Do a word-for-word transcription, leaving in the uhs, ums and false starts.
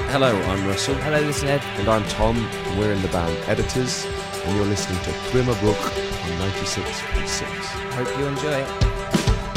Hello, I'm Russell. Hello, this is Ed. And I'm Tom, and we're in the band Editors, and you're listening to Twimmer Brook on ninety-six point six. Hope you enjoy it.